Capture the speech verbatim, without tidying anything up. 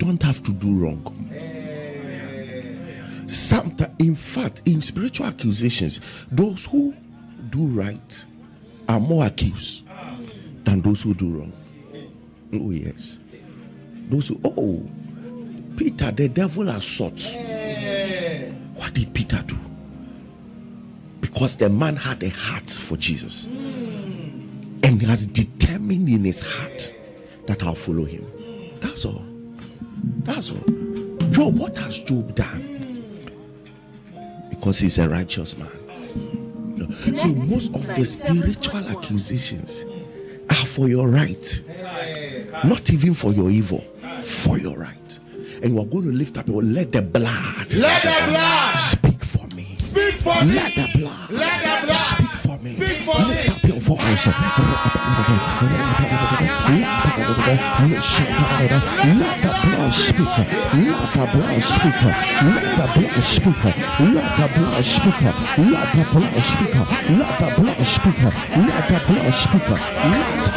don't have to do wrong. Sometimes, in fact, in spiritual accusations, those who do right are more accused than those who do wrong. Oh, yes. Those who, oh, Peter, the devil has sought. What did Peter do? Because the man had a heart for Jesus and has determined in his heart that I'll follow him. That's all. That's all. Job, what has Job done? Because he's a righteous man. So most of the spiritual accusations are for your right, not even for your evil, for your right. And we're going to lift up, let the blood, let the blood speak for me. Speak for me. Let the blood, let the blood speak for me. Speak for lift me. up your voice. Let the blood speak. Let the blood speak. Let the blood speak. Let the blood speak. Let the blood speak. Let the blood speak. Let the blood speak. Let